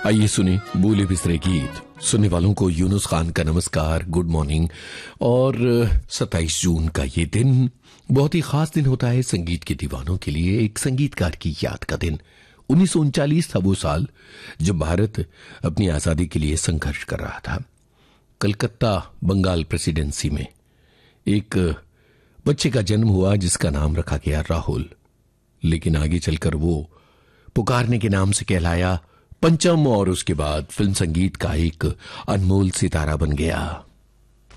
आइए सुने बोले बिसरे गीत। सुनने वालों को यूनुस खान का नमस्कार, गुड मॉर्निंग। और 27 जून का ये दिन बहुत ही खास दिन होता है संगीत के दीवानों के लिए, एक संगीतकार की याद का दिन। 1939 था वो साल जब भारत अपनी आजादी के लिए संघर्ष कर रहा था। कलकत्ता बंगाल प्रेसिडेंसी में एक बच्चे का जन्म हुआ जिसका नाम रखा गया राहुल, लेकिन आगे चलकर वो पुकारने के नाम से कहलाया पंचम और उसके बाद फिल्म संगीत का एक अनमोल सितारा बन गया।